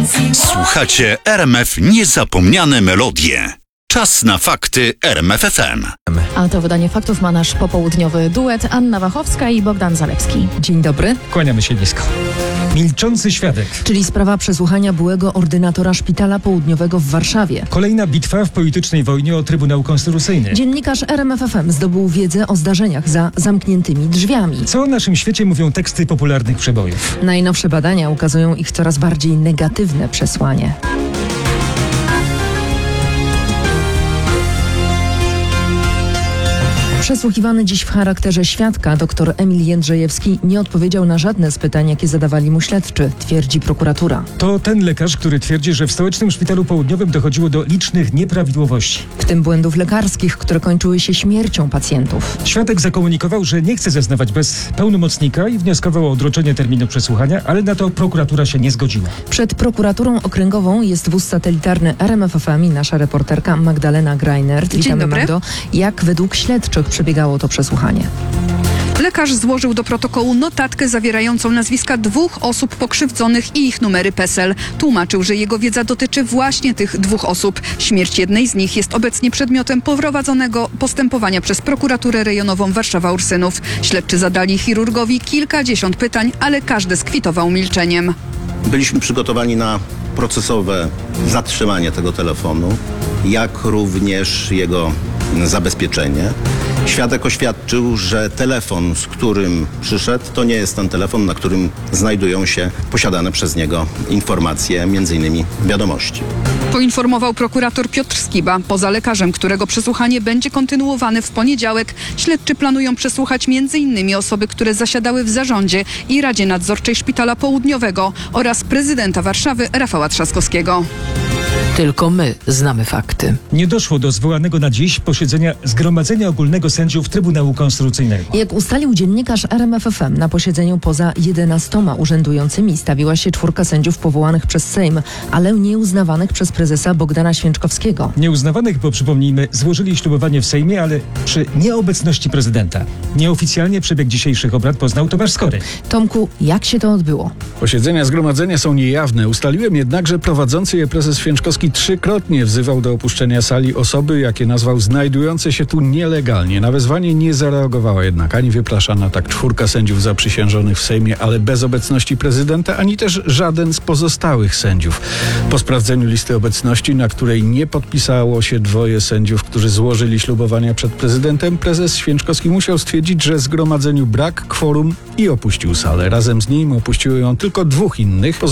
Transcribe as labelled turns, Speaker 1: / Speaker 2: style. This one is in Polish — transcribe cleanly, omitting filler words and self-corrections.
Speaker 1: Słuchacie RMF Niezapomniane Melodie. Czas na fakty RMF FM.
Speaker 2: A to wydanie faktów ma nasz popołudniowy duet Anna Wachowska i Bogdan Zalewski.
Speaker 3: Dzień dobry.
Speaker 4: Kłaniamy się nisko. Milczący świadek.
Speaker 3: Czyli sprawa przesłuchania byłego ordynatora Szpitala Południowego w Warszawie.
Speaker 4: Kolejna bitwa w politycznej wojnie o Trybunał Konstytucyjny.
Speaker 3: Dziennikarz RMF FM zdobył wiedzę o zdarzeniach za zamkniętymi drzwiami.
Speaker 4: Co o naszym świecie mówią teksty popularnych przebojów?
Speaker 3: Najnowsze badania ukazują ich coraz bardziej negatywne przesłanie. Przesłuchiwany dziś w charakterze świadka dr Emil Jędrzejewski nie odpowiedział na żadne z pytań, jakie zadawali mu śledczy, twierdzi prokuratura.
Speaker 4: To ten lekarz, który twierdzi, że w Stołecznym Szpitalu Południowym dochodziło do licznych nieprawidłowości.
Speaker 3: W tym błędów lekarskich, które kończyły się śmiercią pacjentów.
Speaker 4: Świadek zakomunikował, że nie chce zeznawać bez pełnomocnika i wnioskował o odroczenie terminu przesłuchania, ale na to prokuratura się nie zgodziła.
Speaker 3: Przed prokuraturą okręgową jest wóz satelitarny RMF FM i nasza reporterka Magdalena Greinert. Witamy, Magdo. Jak według śledczych przebiegało to przesłuchanie?
Speaker 5: Lekarz złożył do protokołu notatkę zawierającą nazwiska 2 osób pokrzywdzonych i ich numery PESEL. Tłumaczył, że jego wiedza dotyczy właśnie tych 2 osób. Śmierć jednej z nich jest obecnie przedmiotem prowadzonego postępowania przez prokuraturę rejonową Warszawa-Ursynów. Śledczy zadali chirurgowi kilkadziesiąt pytań, ale każdy skwitował milczeniem.
Speaker 6: Byliśmy przygotowani na procesowe zatrzymanie tego telefonu, jak również jego zabezpieczenie. Świadek oświadczył, że telefon, z którym przyszedł, to nie jest ten telefon, na którym znajdują się posiadane przez niego informacje, m.in. wiadomości.
Speaker 5: Poinformował prokurator Piotr Skiba. Poza lekarzem, którego przesłuchanie będzie kontynuowane w poniedziałek, śledczy planują przesłuchać m.in. osoby, które zasiadały w zarządzie i Radzie Nadzorczej Szpitala Południowego oraz prezydenta Warszawy Rafała Trzaskowskiego.
Speaker 7: Tylko my znamy fakty.
Speaker 4: Nie doszło do zwołanego na dziś posiedzenia Zgromadzenia Ogólnego Sędziów Trybunału Konstytucyjnego.
Speaker 3: Jak ustalił dziennikarz RMF FM, na posiedzeniu poza 11 urzędującymi stawiła się 4 sędziów powołanych przez Sejm, ale nieuznawanych przez prezesa Bogdana Święczkowskiego.
Speaker 4: Nieuznawanych, bo przypomnijmy, złożyli ślubowanie w Sejmie, ale przy nieobecności prezydenta. Nieoficjalnie przebieg dzisiejszych obrad poznał Tomasz Skory.
Speaker 3: Tomku, jak się to odbyło?
Speaker 8: Posiedzenia zgromadzenia są niejawne. Ustaliłem jednak, że prowadzący je prezes Święczkowski 3-krotnie wzywał do opuszczenia sali osoby, jakie nazwał znajdujące się tu nielegalnie. Na wezwanie nie zareagowała jednak ani wypraszana tak 4 sędziów zaprzysiężonych w Sejmie, ale bez obecności prezydenta, ani też żaden z pozostałych sędziów. Po sprawdzeniu listy obecności, na której nie podpisało się 2 sędziów, którzy złożyli ślubowania przed prezydentem, prezes Święczkowski musiał stwierdzić, że zgromadzeniu brak kworum i opuścił salę. Razem z nim opuściło ją tylko 2 innych.